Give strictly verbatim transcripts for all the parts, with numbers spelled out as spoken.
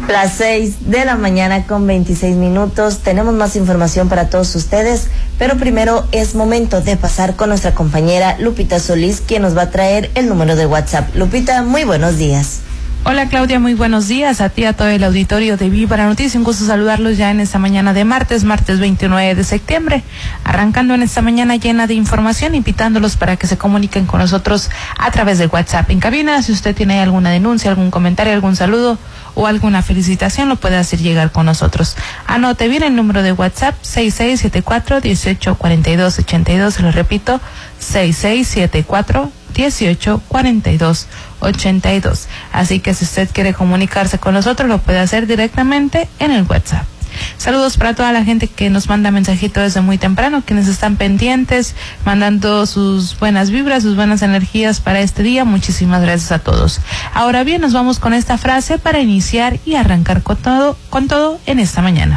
Las seis de la mañana con veintiséis minutos. Tenemos más información para todos ustedes, pero primero es momento de pasar con nuestra compañera Lupita Solís, quien nos va a traer el número de WhatsApp. Lupita, muy buenos días. Hola Claudia, muy buenos días a ti, a todo el auditorio de Viva la Noticia. Un gusto saludarlos ya en esta mañana de martes, martes veintinueve de septiembre, arrancando en esta mañana llena de información, invitándolos para que se comuniquen con nosotros a través de WhatsApp en cabina. Si usted tiene alguna denuncia, algún comentario, algún saludo o alguna felicitación, lo puede hacer llegar con nosotros. Anote bien el número de WhatsApp: seis seis siete cuatro, uno ocho cuatro dos, ocho dos. Se lo repito, seis seis siete cuatro, uno ocho cuatro dos, ocho dos. Así que si usted quiere comunicarse con nosotros, lo puede hacer directamente en el WhatsApp. Saludos para toda la gente que nos manda mensajito desde muy temprano, quienes están pendientes, mandando sus buenas vibras, sus buenas energías para este día. Muchísimas gracias a todos. Ahora bien, nos vamos con esta frase para iniciar y arrancar con todo, con todo en esta mañana.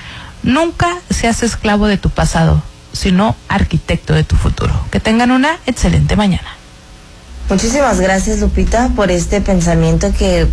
Nunca seas esclavo de tu pasado, sino arquitecto de tu futuro. Que tengan una excelente mañana. Muchísimas gracias, Lupita, por este pensamiento que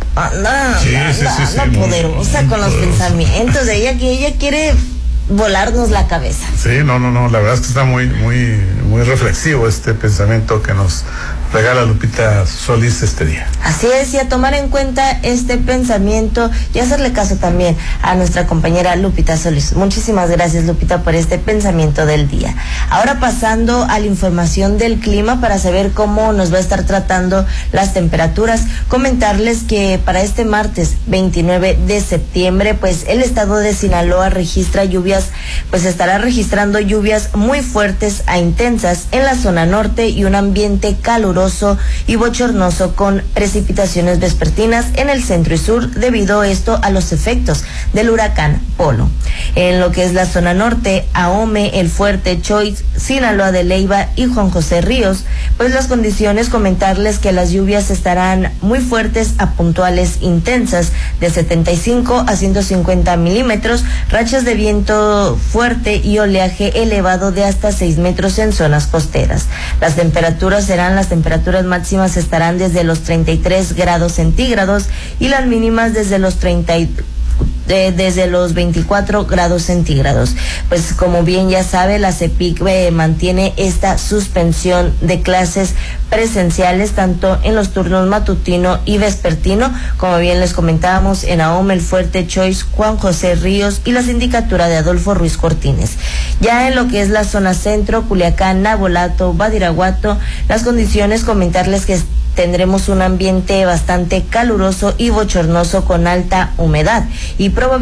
anda, sí, anda, sí, sí, anda sí, poderosa muy, con muy los poderosa. pensamientos de ella, que ella quiere volarnos la cabeza. Sí, no, no, no, la verdad es que está muy, muy, muy reflexivo este pensamiento que nos regala Lupita Solís este día. Así es, y a tomar en cuenta este pensamiento y hacerle caso también a nuestra compañera Lupita Solís. Muchísimas gracias, Lupita, por este pensamiento del día. Ahora pasando a la información del clima para saber cómo nos va a estar tratando las temperaturas, comentarles que para este martes veintinueve de septiembre, pues el estado de Sinaloa registra lluvias, pues estará registrando lluvias muy fuertes a intensas en la zona norte y un ambiente caluroso y bochornoso con precipitaciones vespertinas en el centro y sur, debido a esto a los efectos del huracán Polo. En lo que es la zona norte, Ahome, El Fuerte, Choix, Sinaloa de Leyva y Juan José Ríos, pues las condiciones, comentarles que las lluvias estarán muy fuertes a puntuales intensas de setenta y cinco a ciento cincuenta milímetros, rachas de viento fuerte y oleaje elevado de hasta seis metros en zonas costeras. Las temperaturas serán las temperaturas máximas estarán desde los treinta y tres grados centígrados y las mínimas desde los treinta y De, desde los veinticuatro grados centígrados. Pues como bien ya sabe, la CEPIC eh, mantiene esta suspensión de clases presenciales tanto en los turnos matutino y vespertino, como bien les comentábamos, en Ahome, El Fuerte, Choix, Juan José Ríos y la sindicatura de Adolfo Ruiz Cortines. Ya en lo que es la zona centro, Culiacán, Navolato, Badiraguato, las condiciones, comentarles que tendremos un ambiente bastante caluroso y bochornoso con alta humedad y probablemente